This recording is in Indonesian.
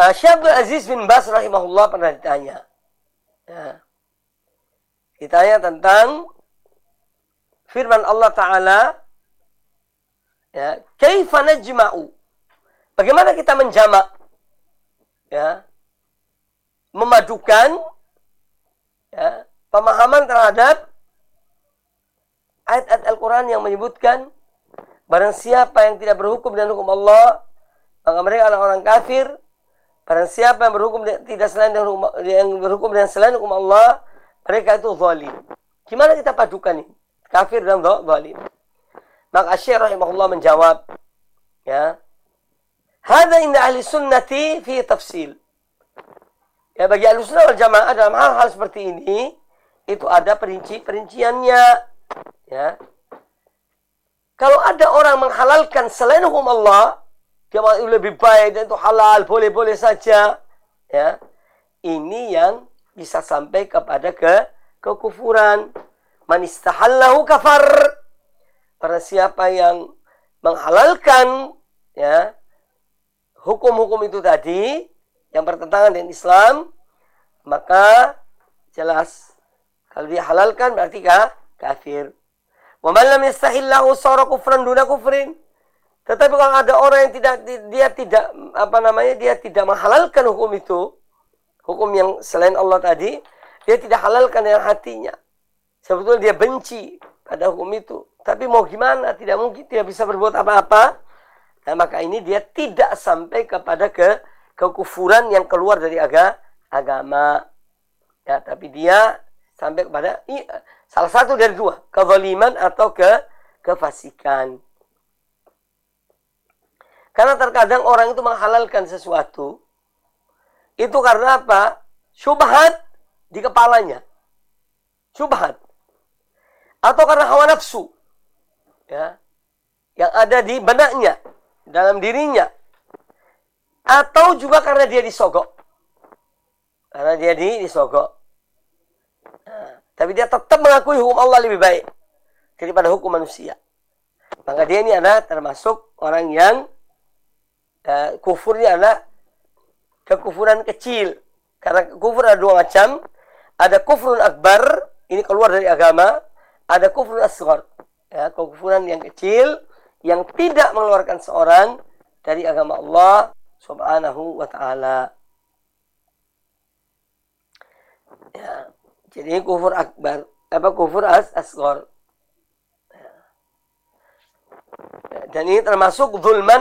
Syekh Abdul Aziz bin Baz rahimahullah pernah ditanya. Ya. Ditanya tentang firman Allah Ta'ala, ya, kaifa najma'u? Bagaimana kita menjamak? Ya. Memadukan, ya, pemahaman terhadap ayat-ayat Al-Quran yang menyebutkan barang siapa yang tidak berhukum dengan hukum Allah, maka mereka adalah orang kafir. Barang siapa yang berhukum dengan selain hukum Allah, mereka itu zalim. Gimana kita padukan ini? Kafir dan zalim. Maka Syekh rahimahullah menjawab, ya, hadza inda ahli sunnati fi tafsil. Ya, bagi ahli sunnah wal jamaah dalam hal-hal seperti ini itu ada perinciannya. Ya. Kalau ada orang menghalalkan selain hukum Allah, dia lebih baik dan itu halal, boleh-boleh saja. Ya. Ini yang bisa sampai kepada kekufuran. Man istahallahu kafar. Para siapa yang menghalalkan, ya, hukum-hukum itu tadi yang bertentangan dengan Islam, maka jelas kalau dia halalkan berarti kafir. Wa man lam yastahillahu sara kufran duna kufrin. Tetapi kalau ada orang yang dia tidak menghalalkan hukum itu, hukum yang selain Allah tadi, dia tidak halalkan dengan hatinya. Sebetulnya dia benci pada hukum itu, tapi mau gimana? Tidak mungkin, tidak bisa berbuat apa-apa. Nah, maka ini dia tidak sampai kepada kekufuran yang keluar dari agama. Ya, tapi dia sampai kepada salah satu dari dua, kezaliman atau kefasikan. Karena terkadang orang itu menghalalkan sesuatu itu karena apa? Syubhat di kepalanya. Syubhat. Atau karena hawa nafsu. Ya. Yang ada di benaknya, dalam dirinya. Atau juga karena dia disogok. Karena dia disogok. Nah, tapi dia tetap mengakui hukum Allah lebih baik daripada hukum manusia. Maka dia ini adalah termasuk orang yang kufurnya adalah kekufuran kecil. Karena kufur ada dua macam. Ada kufrun akbar, ini keluar dari agama. Ada kufrun asghar, ya, kekufuran yang kecil yang tidak mengeluarkan seorang dari agama Allah Subhanahu wa ta'ala. Ya, jadi kufur akbar, kufur asghar. Dan ini termasuk zulman